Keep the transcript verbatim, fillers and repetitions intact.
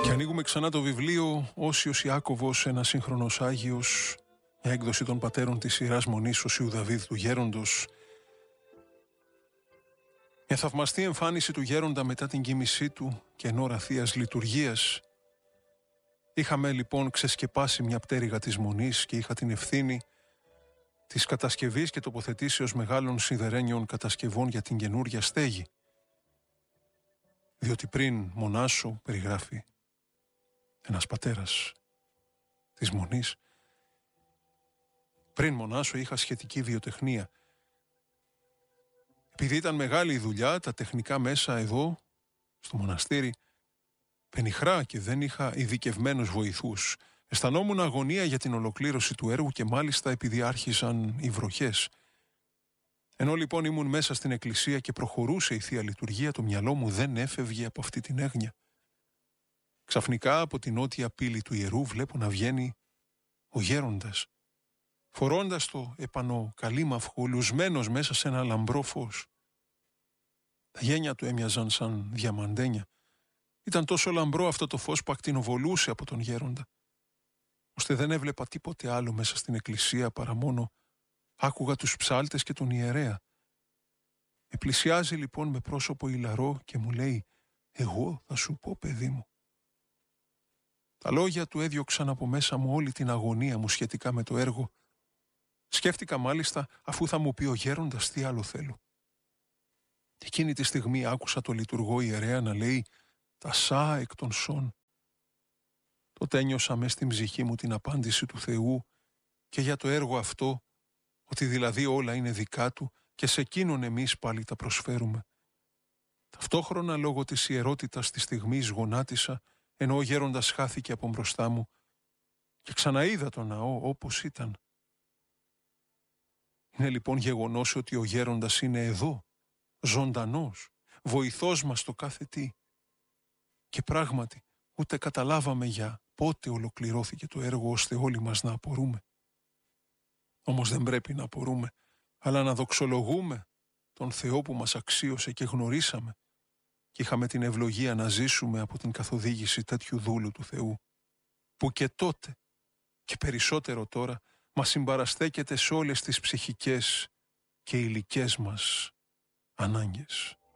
Και ανοίγουμε ξανά το βιβλίο «Όσιος Ιάκωβος, ένας σύγχρονος Άγιος», μια έκδοση των πατέρων της Ιεράς Μονής Οσίου Δαβίδ του Γέροντος. Μια θαυμαστή εμφάνιση του Γέροντα μετά την κοίμησή του και εν ώρα Θείας Λειτουργίας. Είχαμε λοιπόν ξεσκεπάσει μια πτέρυγα της Μονής και είχα την ευθύνη της κατασκευής και τοποθετήσεως μεγάλων σιδερένιων κατασκευών για την καινούρια στέγη. Διότι πριν μονάσω, περιγράφει ένας πατέρας της Μονής, πριν μονάσω είχα σχετική βιοτεχνία. Επειδή ήταν μεγάλη η δουλειά, τα τεχνικά μέσα εδώ, στο μοναστήρι, πενιχρά και δεν είχα ειδικευμένους βοηθούς. Αισθανόμουν αγωνία για την ολοκλήρωση του έργου και μάλιστα επειδή άρχισαν οι βροχές. Ενώ λοιπόν ήμουν μέσα στην εκκλησία και προχωρούσε η Θεία Λειτουργία, το μυαλό μου δεν έφευγε από αυτή την έγνοια. Ξαφνικά από την νότια πύλη του ιερού βλέπω να βγαίνει ο γέροντας, φορώντας το επάνω καλήμαυχο, λουσμένος μέσα σε ένα λαμπρό φως. Τα γένια του έμοιαζαν σαν διαμαντένια. Ήταν τόσο λαμπρό αυτό το φως που ακτινοβολούσε από τον γέροντα, ώστε δεν έβλεπα τίποτε άλλο μέσα στην εκκλησία παρά μόνο άκουγα τους ψάλτες και τον ιερέα. Με πλησιάζει λοιπόν με πρόσωπο ηλαρό και μου λέει «Εγώ θα σου πω, παιδί μου». Τα λόγια του έδιωξαν από μέσα μου όλη την αγωνία μου σχετικά με το έργο. Σκέφτηκα μάλιστα αφού θα μου πει ο γέροντας τι άλλο θέλω. Εκείνη τη στιγμή άκουσα το λειτουργό ιερέα να λέει «Τα σα εκ των σών». Τότε ένιωσα μες στην ψυχή μου την απάντηση του Θεού και για το έργο αυτό, ότι δηλαδή όλα είναι δικά Του και σε εκείνον εμείς πάλι τα προσφέρουμε. Ταυτόχρονα λόγω της ιερότητας της στιγμής γονάτισα, ενώ ο γέροντας χάθηκε από μπροστά μου και ξαναείδα τον ναό όπως ήταν. Είναι λοιπόν γεγονός ότι ο γέροντας είναι εδώ, ζωντανός, βοηθός μας στο κάθε τι. Και πράγματι ούτε καταλάβαμε για πότε ολοκληρώθηκε το έργο ώστε όλοι μας να απορούμε. Όμως δεν πρέπει να απορούμε, αλλά να δοξολογούμε τον Θεό που μας αξίωσε και γνωρίσαμε και είχαμε την ευλογία να ζήσουμε από την καθοδήγηση τέτοιου δούλου του Θεού, που και τότε και περισσότερο τώρα μας συμπαραστέκεται σε όλες τις ψυχικές και υλικές μας ανάγκες.